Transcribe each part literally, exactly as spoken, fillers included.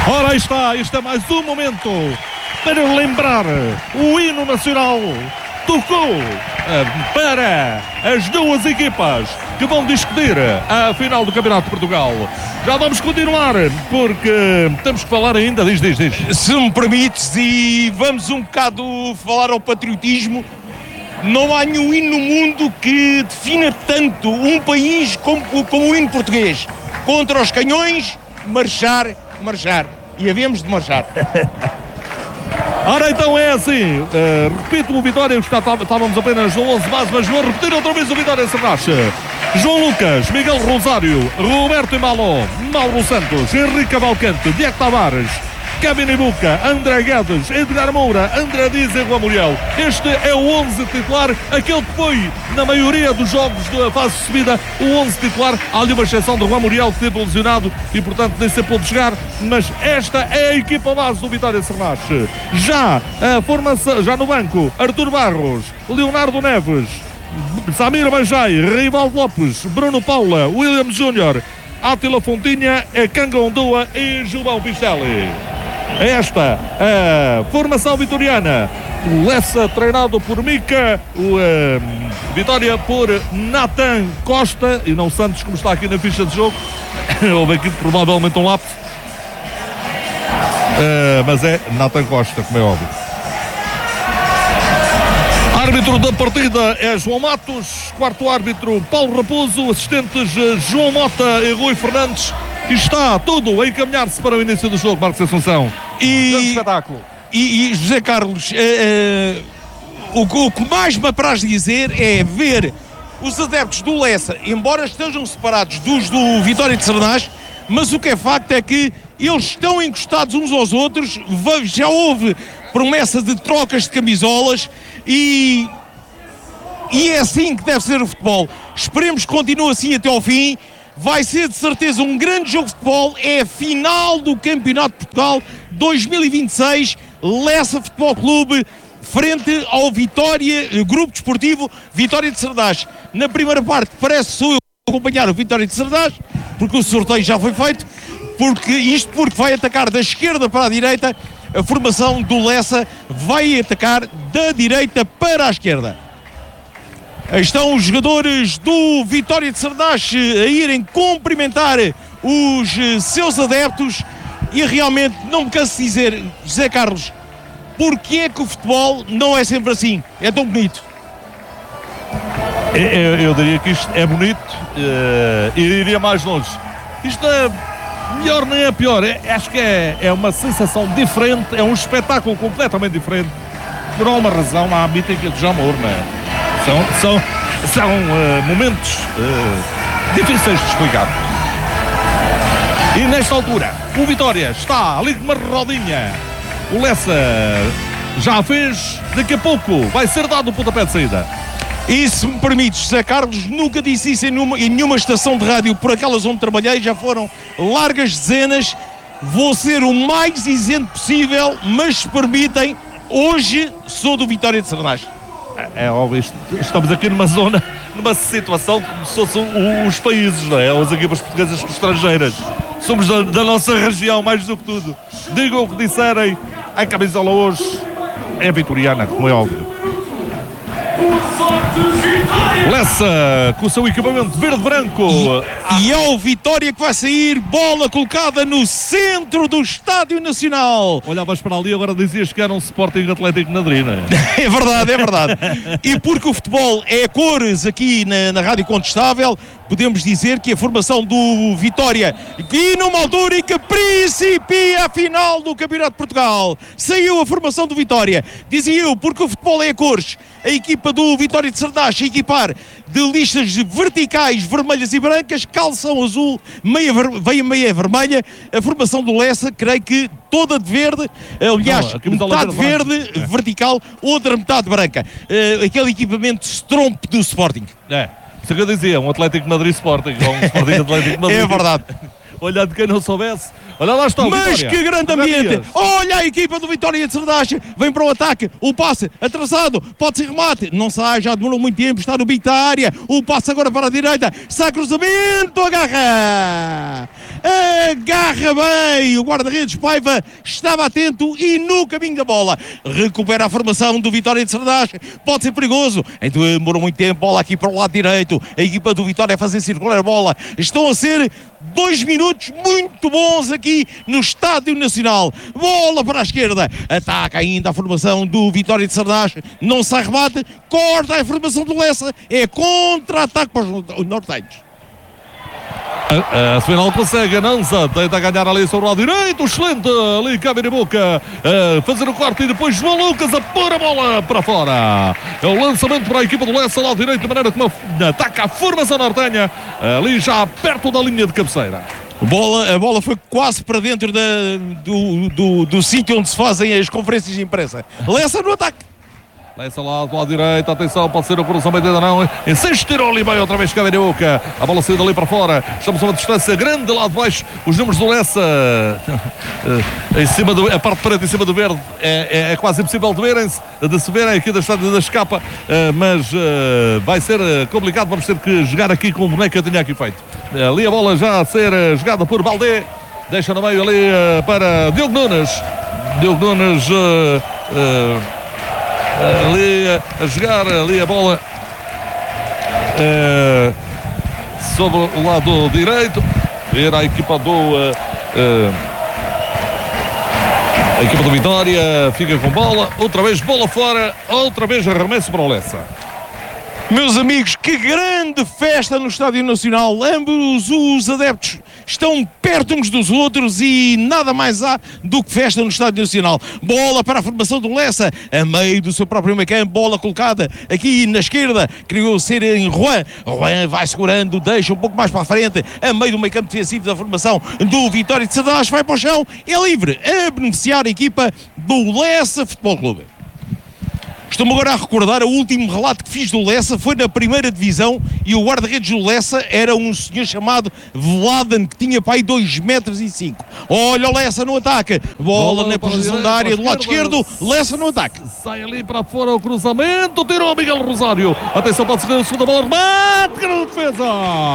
Ora, aí está, este é mais um momento para lembrar o hino nacional. Tocou uh, para as duas equipas que vão discutir a final do Campeonato de Portugal. Já vamos continuar, porque temos que falar ainda, diz, diz, diz. Se me permites, e vamos um bocado falar ao patriotismo, não há nenhum hino no mundo que defina tanto um país como, como o hino português. Contra os canhões, marchar, marchar. E havemos de marchar. Ora, então é assim, uh, repito o Vitória, estávamos apenas no onze base, mas vou repetir outra vez o Vitória Sernache. João Lucas, Miguel Rosário, Roberto Imaló, Mauro Santos, Henrique Cavalcante, Diego Tavares, Kevin Ibuca, André Guedes, Edgar Moura, André Dias e Juan Muriel. Este é o onze titular, aquele que foi na maioria dos jogos da fase de subida, o onze titular. Há ali uma exceção de Juan Muriel, que teve lesionado e portanto nem sempre pôde jogar, mas esta é a equipa base do Vitória Sernache. Já a formação, já no banco, Artur Barros, Leonardo Neves, Samir Bajai, Rivaldo Lopes, Bruno Paula, William Júnior, Átila Fontinha, Kanga Ondoa e João Pistelli. Esta a formação vitoriana. O Lessa treinado por Mica, o uh, Vitória por Nathan Costa e não Santos, como está aqui na ficha de jogo. Houve aqui provavelmente um lápis, uh, mas é Nathan Costa, como é óbvio. Árbitro da partida é João Matos, quarto árbitro Paulo Raposo, assistentes João Mota e Rui Fernandes. E está tudo a encaminhar-se para o início do jogo, Marcos Assunção. E, espetáculo. E, e José Carlos, uh, uh, o, o que mais me apraz dizer é ver os adeptos do Lessa, embora estejam separados dos do Vitória de Sernache, mas o que é facto é que eles estão encostados uns aos outros. Já houve promessa de trocas de camisolas e, e é assim que deve ser o futebol. Esperemos que continue assim até ao fim. Vai ser de certeza um grande jogo de futebol. É a final do Campeonato de Portugal dois mil e vinte e seis. Lessa Futebol Clube frente ao Vitória, Grupo Desportivo Vitória de Sernache. Na primeira parte parece que sou eu a acompanhar o Vitória de Sernache, porque o sorteio já foi feito, porque isto porque vai atacar da esquerda para a direita. A formação do Lessa vai atacar da direita para a esquerda. Aí estão os jogadores do Vitória de Sernache a irem cumprimentar os seus adeptos. E realmente não me canso de dizer, José Carlos, porque é que o futebol não é sempre assim? É tão bonito. Eu, eu diria que isto é bonito uh, e iria mais longe. Isto é melhor, nem é pior. É, acho que é, é uma sensação diferente, é um espetáculo completamente diferente. Por uma razão, há a mítica do Jamor, não é? São, são, são uh, momentos uh, difíceis de explicar. E nesta altura, o Vitória está ali com uma rodinha. O Lessa já fez, daqui a pouco vai ser dado o pontapé de saída. E se me permites, José Carlos, nunca disse isso em nenhuma, em nenhuma estação de rádio por aquelas onde trabalhei, já foram largas dezenas. Vou ser o mais isento possível, mas se permitem, hoje sou do Vitória de Sernache. É, é óbvio, estamos aqui numa zona, numa situação como se fossem os países, não é? As equipas portuguesas com estrangeiras. Somos da, da nossa região, mais do que tudo. Digam o que disserem, a camisola hoje é vitoriana, como é óbvio. Lessa com o seu equipamento verde-branco. E, e é o Vitória que vai sair, bola colocada no centro do Estádio Nacional. Olhavas para ali, agora dizias que era um Sporting Atlético de Madrid, não é? É verdade, é verdade. E porque o futebol é cores aqui na, na Rádio Contestável, podemos dizer que a formação do Vitória, e numa altura em que principia a final do Campeonato de Portugal, saiu a formação do Vitória. Dizia eu, porque o futebol é cores. A equipa do Vitória de Sernache a equipar de listas verticais vermelhas e brancas, calção azul, meia, veia meia vermelha. A formação do Lessa, creio que toda de verde, aliás, não, metade verde, verde é. vertical, outra metade branca. Uh, aquele equipamento stromp do Sporting. É, isso que eu dizia, um Atlético de Madrid Sporting, ou um Sporting Atlético de Madrid. É verdade. Olhando quem não soubesse. Olha lá está o Mas Vitória. Que grande ambiente! Olha a equipa do Vitória de Sernache, vem para o ataque, o passe atrasado, pode ser remate, não sai, já demorou muito tempo, está no bico da área, o passe agora para a direita, sai cruzamento, agarra! agarra bem, o guarda-redes Paiva estava atento e no caminho da bola, recupera a formação do Vitória de Sardás, pode ser perigoso, então demorou muito tempo, bola aqui para o lado direito, a equipa do Vitória a fazer circular a bola, estão a ser dois minutos muito bons aqui no Estádio Nacional, bola para a esquerda, ataca ainda a formação do Vitória de Sardás, não sai remate, corta a formação do Lessa, é contra-ataque para os nortenhos. A, a final consegue, Nanza tenta ganhar ali sobre o lado direito, excelente ali, cabe de boca, a fazer o corte e depois João Lucas a pôr a bola para fora. É o lançamento para a equipa do Lessa, lado direito, de maneira como ataca a formação nortenha, ali já perto da linha de cabeceira. Bola, a bola foi quase para dentro da, do, do, do sítio onde se fazem as conferências de imprensa. Lessa no ataque. Lessa lá do lado direito, atenção, pode ser o cruzamento, ainda não, insiste, tirou ali bem outra vez, cabe de boca, a bola saiu dali para fora, estamos a uma distância grande lá de baixo, os números do Lessa em cima do, a parte preta em cima do verde é, é, é quase impossível de verem-se, de se verem aqui da estádio da escapa, mas vai ser complicado, vamos ter que jogar aqui com o boneco que eu tinha aqui feito. Ali a bola já a ser jogada por Baldé, deixa no meio ali para Diogo Nunes, Diogo Nunes uh, uh, ali a jogar ali a bola uh, sobre o lado direito, era a equipa do uh, uh, a equipa do Vitória fica com bola, outra vez bola fora, outra vez arremesso para o Lessa. Meus amigos, que grande festa no Estádio Nacional, ambos os adeptos estão perto uns dos outros e nada mais há do que festa no Estádio Nacional. Bola para a formação do Lessa, a meio do seu próprio meio campo, bola colocada aqui na esquerda, criou ser em Juan, Juan vai segurando, deixa um pouco mais para a frente, a meio do meio campo defensivo da formação do Vitória de Sardás, vai para o chão, é livre, a beneficiar a equipa do Lessa Futebol Clube. Estou-me agora a recordar, o último relato que fiz do Lessa foi na primeira divisão e o guarda-redes do Lessa era um senhor chamado Vladan, que tinha para aí dois metros e cinco. Olha o Lessa no ataque, bola, bola na posição da área do lado esquerdo, Lessa no ataque. Sai ali para fora o cruzamento, tirou o Miguel Rosário. Atenção para a segunda bola, remate, grande defesa.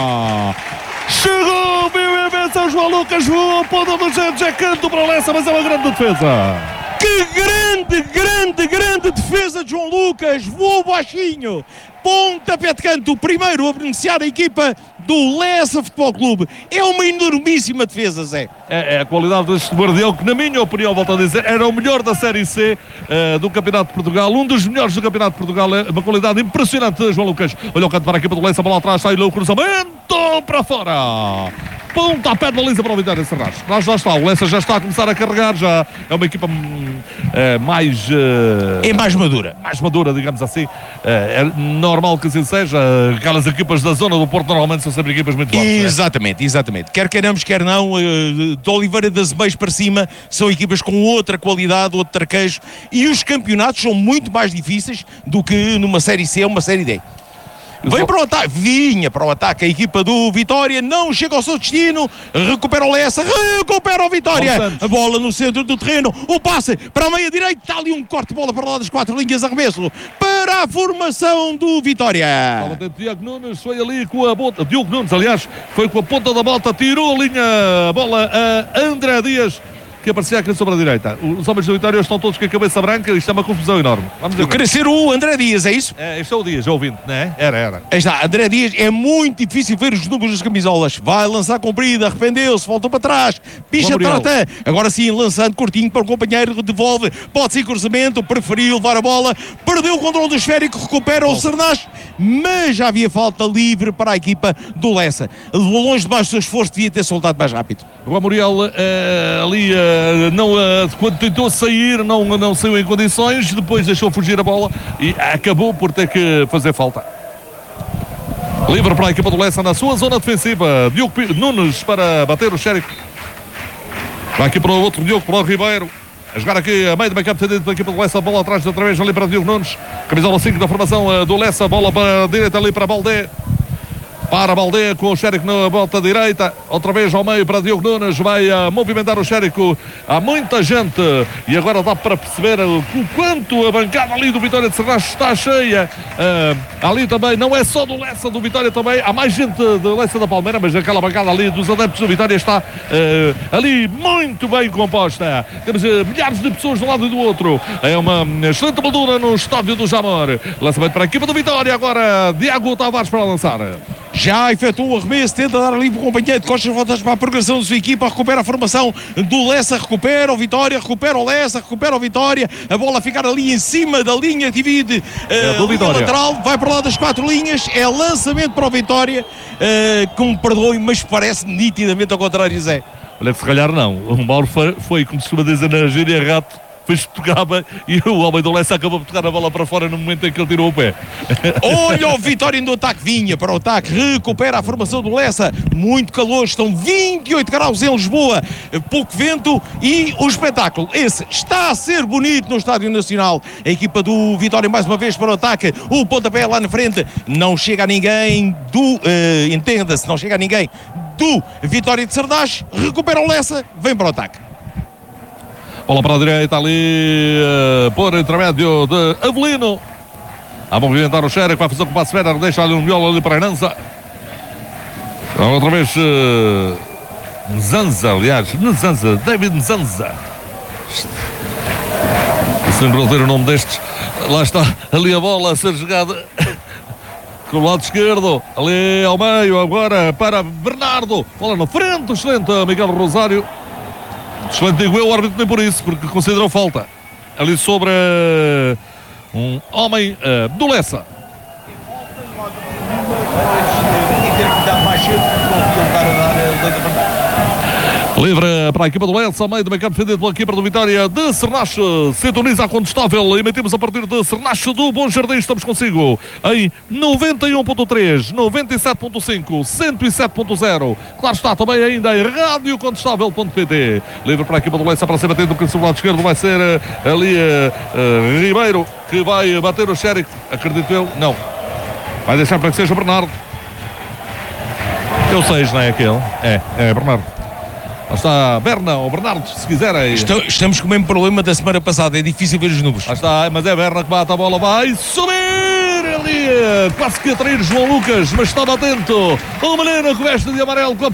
Chegou, viu a benção, João Lucas, voou, ponta do gente, é canto para o Lessa, mas é uma grande defesa. Que grande, grande, grande defesa de João Lucas, voou baixinho, pontapé de canto, o primeiro a beneficiar a equipa do Lessa Futebol Clube. É uma enormíssima defesa, Zé. É, é a qualidade deste guardião que, na minha opinião, volto a dizer, era o melhor da Série C uh, do Campeonato de Portugal, um dos melhores do Campeonato de Portugal, é uma qualidade impressionante de João Lucas. Olha o canto para a equipa do Lessa, a bola atrás, sai o cruzamento para fora. Ponta a pé de baliza para o Vitória de Sardás. Lá já está, o Lessa já está a começar a carregar, já é uma equipa uh, mais... Uh, é mais madura. Mais madura, digamos assim. Uh, é normal que assim seja. Aquelas equipas da zona do Porto normalmente são sempre equipas muito fortes. Exatamente, é? exatamente. Quer queiramos, quer não, uh, de Oliveira das Meias para cima, são equipas com outra qualidade, outro traquejo, e os campeonatos são muito mais difíceis do que numa Série C ou uma Série D. Vem para o ataque, vinha para o ataque a equipa do Vitória, não chega ao seu destino, recupera o Lessa, recupera o Vitória, a bola no centro do terreno, o passe para a meia direita, está ali um corte de bola para lá das quatro linhas, arremesso para a formação do Vitória. Diogo Nunes foi ali com a ponta, Diogo Nunes aliás, foi com a ponta da bota, tirou a linha, a bola a André Dias, que aparecia aqui sobre a direita. Os homens do Vitória estão todos com a cabeça branca, isto é uma confusão enorme. Vamos ver. Eu queria ser o André Dias, é isso? É, este é o Dias, é o ouvinte, não é? Era, era. Aí está, André Dias, é muito difícil ver os números das camisolas. Vai lançar comprida, arrependeu-se, voltou para trás, picha, trata. Agora sim, lançando curtinho para o companheiro, devolve, pode ser cruzamento, preferiu levar a bola, perdeu o controle do esférico, recupera o Sardás, mas já havia falta livre para a equipa do Lessa. Levou longe debaixo do seu esforço, devia ter soltado mais rápido. O Amoriel uh, ali uh, não, uh, quando tentou sair não, não saiu em condições, depois deixou fugir a bola e acabou por ter que fazer falta. Livre para a equipa do Lessa na sua zona defensiva, Diogo Nunes para bater o xérico. Vai aqui para o outro Diogo, para o Ribeiro, a jogar aqui a meio do meio campo defendido pela equipa do Lessa, bola atrás outra vez ali para Diogo Nunes, camisola cinco da formação uh, do Lessa, bola para a direita ali para Baldé. para Baldeia com o Xérico na volta direita, outra vez ao meio para Diogo Nunes, vai a movimentar o Xérico, há muita gente e agora dá para perceber o quanto a bancada ali do Vitória de Serrás está cheia, uh, ali também, não é só do Lessa, do Vitória também, há mais gente do Lessa da Palmeira, mas aquela bancada ali dos adeptos do Vitória está uh, ali muito bem composta, temos uh, milhares de pessoas de um lado e do outro, é uma excelente moldura no estádio do Jamor, lançamento para a equipa do Vitória, agora Diago Tavares para lançar. Já efetua o arremesso, tenta dar ali para o companheiro de costas, voltas para a progressão da sua equipa, recupera a formação do Lessa, recupera o Vitória, recupera o Lessa, recupera o Vitória, a bola ficar ali em cima da linha, divide é, uh, do Vitória. Lateral, vai para lá das quatro linhas, é lançamento para o Vitória, uh, com perdoe, mas parece nitidamente ao contrário, Zé. Olha, se calhar não, o Mauro foi, foi como se costuma dizer na gíria, rato, fez tocava e o homem do Lessa acabou de tocar a bola para fora no momento em que ele tirou o pé. Olha o Vitória no ataque, vinha para o ataque, recupera a formação do Lessa, muito calor, estão vinte e oito graus em Lisboa, pouco vento e o espetáculo, esse está a ser bonito no Estádio Nacional. A equipa do Vitória mais uma vez para o ataque, o pontapé lá na frente, não chega a ninguém do, uh, entenda-se, não chega a ninguém do Vitória de Sardás, recupera o Lessa, vem para o ataque. Bola para a direita ali, uh, por intermédio de Avelino. A movimentar o Xérico, vai fazer com o passe Federer, deixa ali um miolo ali para a Nanza. Outra vez uh, Nzanza, aliás, Nzanza, David Nzanza. Se lembrou de ter o nome destes, lá está ali a bola a ser jogada com o lado esquerdo, ali ao meio, agora para Bernardo. Bola na frente, excelente Miguel Rosário. Excelente, digo eu, o árbitro nem por isso, porque considerou falta ali sobre uh, um homem uh, do Lessa. Livre para a equipa do Lessa, meio do meio campo defendido pela equipa do Vitória de Sernache. Sintoniza a Condestável, emitimos a partir de Sernache do Bom Jardim. Estamos consigo em noventa e um ponto três, noventa e sete ponto cinco, cento e sete ponto zero. Claro está também ainda em rádio condestável ponto pt. Livre para a equipa do Lessa, para ser batido no lado esquerdo vai ser uh, ali uh, uh, Ribeiro, que vai bater o Xérico, acredito eu, não, vai deixar para que seja Bernardo. Eu sei, não é aquele, é, é Bernardo. Lá está Berna ou Bernardo, se quiserem. Estamos com o mesmo problema da semana passada, é difícil ver os números. Lá está, mas é Berna que bate a bola, vai subir ali, quase que atrair João Lucas, mas estava atento. O menino que veste de amarelo com a